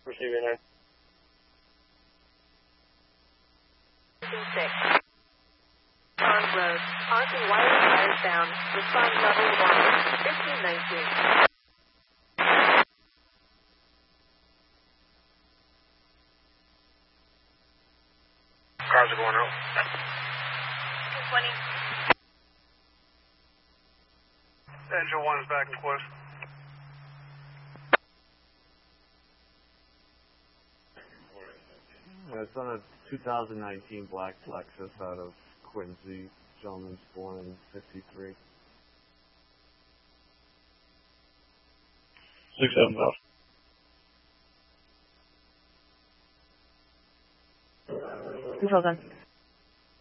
Receiving 9. 6. On road. Arcing wireless wires down. Response level 1. 1519. Cars are going out. 220. Angel 1 is back and close. It's on a 2019 black Lexus out of Quincy. Gentleman's born in 53. 675. 多少根？